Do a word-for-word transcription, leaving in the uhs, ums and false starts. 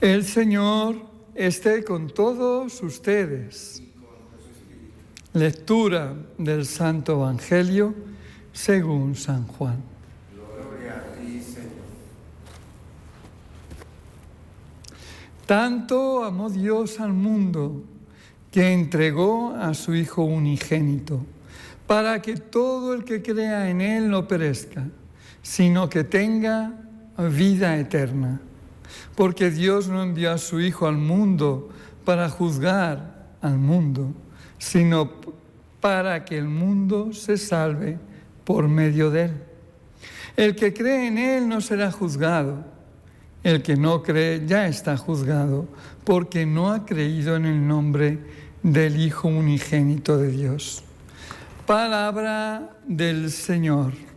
El Señor esté con todos ustedes. Lectura del Santo Evangelio según San Juan. Gloria a ti, Señor. Tanto amó Dios al mundo que entregó a su Hijo unigénito, para que todo el que crea en Él no perezca, sino que tenga vida eterna. Porque Dios no envió a su Hijo al mundo para juzgar al mundo, sino para que el mundo se salve por medio de Él. El que cree en Él no será juzgado. El que no cree ya está juzgado, porque no ha creído en el nombre del Hijo unigénito de Dios. Palabra del Señor.